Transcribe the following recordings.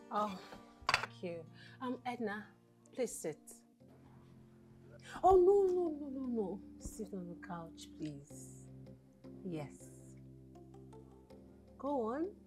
Oh, thank you. Edna, please sit. Oh, no. Sit on the couch, please. Yes. Go on.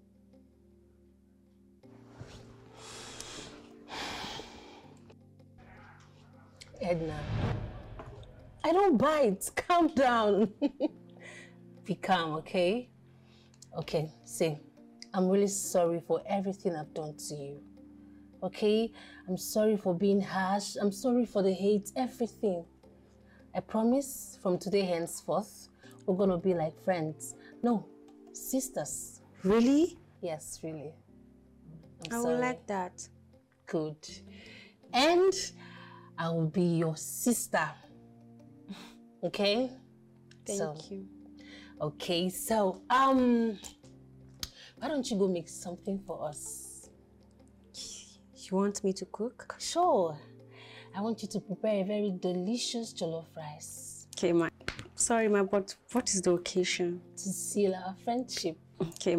Edna, I don't bite. Calm down. Be calm, okay? Okay, see, I'm really sorry for everything I've done to you. Okay? I'm sorry for being harsh. I'm sorry for the hate, everything. I promise from today henceforth, we're gonna be like friends. No, sisters. Really? Yes, really. I would like that. Good. And I will be your sister. Okay? Thank you. Okay, so why don't you go make something for us? You want me to cook? Sure. I want you to prepare a very delicious jollof rice. Okay, sorry, but what is the occasion? To seal our friendship. Okay,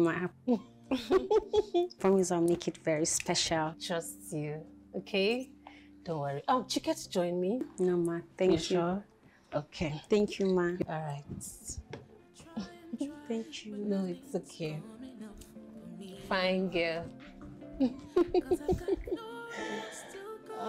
promise I'll make it very special. Trust you, okay? Don't worry. Chike, join me. No, ma. Thank you. Sure? Okay. Thank you, ma. All right. Thank you. No, it's okay. Fine girl.